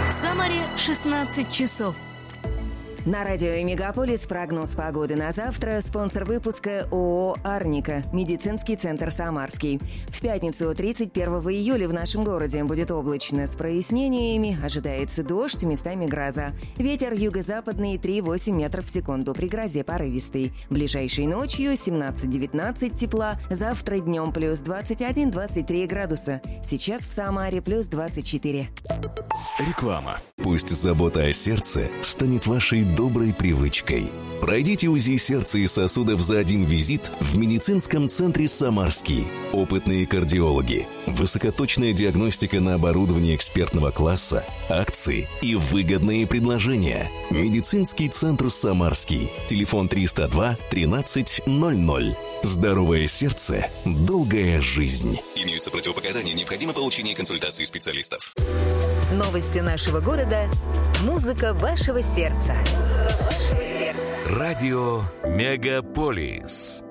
В Самаре 16 часов. На радио «Мегаполис» прогноз погоды на завтра. Спонсор выпуска ООО «Арника», медицинский центр «Самарский». В пятницу, 31 июля, в нашем городе будет облачно с прояснениями. Ожидается дождь, местами гроза. Ветер юго-западный 3,8 метров в секунду. При грозе порывистый. Ближайшей ночью 17-19 тепла. Завтра днем плюс 21-23 градуса. Сейчас в Самаре плюс 24. Реклама. Пусть забота о сердце станет вашей доброй привычкой. Пройдите УЗИ сердца и сосудов за один визит в медицинском центре «Самарский». Опытные кардиологи, высокоточная диагностика на оборудовании экспертного класса, акции и выгодные предложения. Медицинский центр «Самарский». Телефон 302 13 00. Здоровое сердце, долгая жизнь. Имеются противопоказания, необходимо получение консультации специалистов. Новости нашего города. Музыка вашего сердца. Радио «Мегаполис».